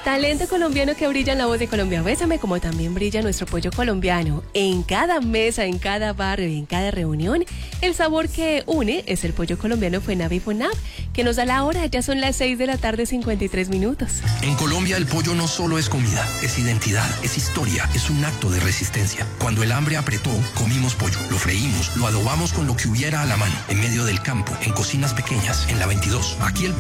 Talento colombiano que brilla en la voz de Colombia Bésame, como también brilla nuestro pollo colombiano. En cada mesa, en cada barrio y en cada reunión, el sabor que une es el pollo colombiano FUENAV y FONAV, que nos da la hora. Ya son las 6 de la tarde, 53 minutos. En Colombia el pollo no solo es comida, es identidad, es historia, es un acto de resistencia. Cuando el hambre apretó, comimos pollo, lo freímos, lo adobamos con lo que hubiera a la mano, en medio del campo, en cocinas pequeñas, en la 22. Aquí el